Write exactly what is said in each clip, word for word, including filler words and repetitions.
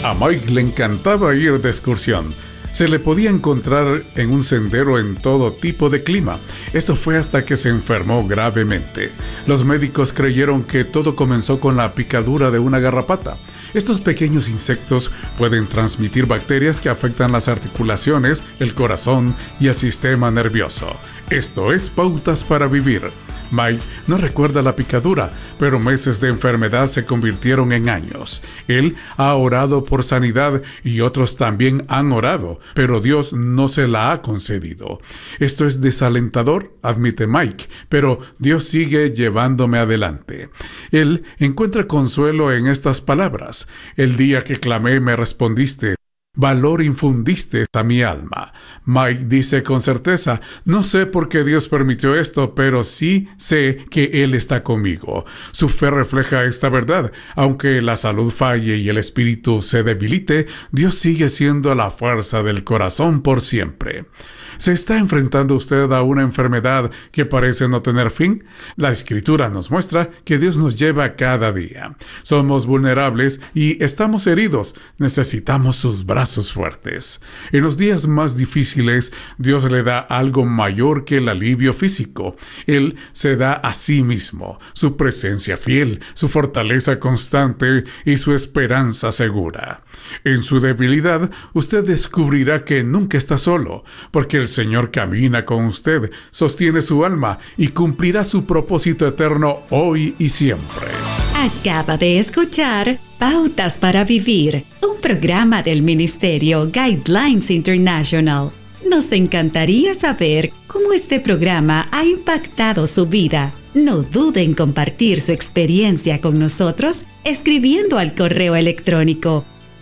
A Mike le encantaba ir de excursión. Se le podía encontrar en un sendero en todo tipo de clima. Eso fue hasta que se enfermó gravemente. Los médicos creyeron que todo comenzó con la picadura de una garrapata. Estos pequeños insectos pueden transmitir bacterias que afectan las articulaciones, el corazón y el sistema nervioso. Esto es Pautas para Vivir. Mike no recuerda la picadura, pero meses de enfermedad se convirtieron en años. Él ha orado por sanidad y otros también han orado, pero Dios no se la ha concedido. Esto es desalentador, admite Mike, pero Dios sigue llevándome adelante. Él encuentra consuelo en estas palabras. El día que clamé me respondiste. Valor infundiste a mi alma. Mike dice con certeza, no sé por qué Dios permitió esto, pero sí sé que Él está conmigo. Su fe refleja esta verdad. Aunque la salud falle y el espíritu se debilite, Dios sigue siendo la fuerza del corazón por siempre. ¿Se está enfrentando usted a una enfermedad que parece no tener fin? La Escritura nos muestra que Dios nos lleva cada día. Somos vulnerables y estamos heridos. Necesitamos sus brazos fuertes. En los días más difíciles, Dios le da algo mayor que el alivio físico. Él se da a sí mismo, su presencia fiel, su fortaleza constante y su esperanza segura. En su debilidad, usted descubrirá que nunca está solo, porque el Señor camina con usted, sostiene su alma y cumplirá su propósito eterno hoy y siempre. Acaba de escuchar Pautas para Vivir, un programa del Ministerio Guidelines International. Nos encantaría saber cómo este programa ha impactado su vida. No dude en compartir su experiencia con nosotros escribiendo al correo electrónico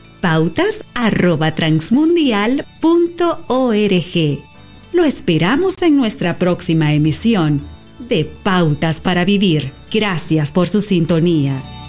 pautas arroba transmundial punto org. Lo esperamos en nuestra próxima emisión de Pautas para Vivir. Gracias por su sintonía.